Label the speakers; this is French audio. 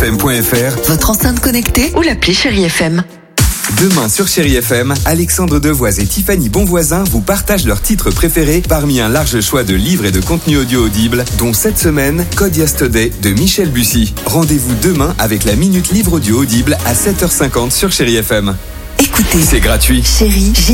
Speaker 1: FM.fr,
Speaker 2: votre enceinte connectée ou l'appli Chérie FM.
Speaker 1: Demain sur Chérie FM, Alexandre Devoise et Tiffany Bonvoisin vous partagent leurs titres préférés parmi un large choix de livres et de contenus audio audibles, dont cette semaine, Code Yesterday de Michel Bussy. Rendez-vous demain avec la Minute Livre Audio Audible à 7h50 sur Chérie FM.
Speaker 2: Écoutez,
Speaker 1: C'est gratuit.
Speaker 2: Chérie